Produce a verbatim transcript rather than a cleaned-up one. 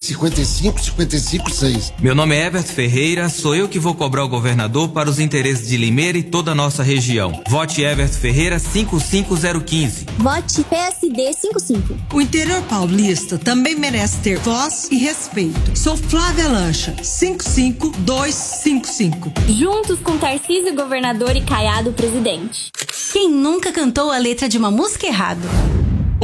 cinquenta e cinco, cinquenta e cinco, seis. Meu nome é Everton Ferreira, sou eu que vou cobrar o governador para os interesses de Limeira e toda a nossa região. Vote Everton Ferreira cinco cinco zero um cinco. Vote P S D cinquenta e cinco. O interior paulista também merece ter voz e respeito. Sou Flávia Lancha, cinco cinco dois cinco cinco. Juntos com Tarcísio governador e Caiado presidente. Quem nunca cantou a letra de uma música errado?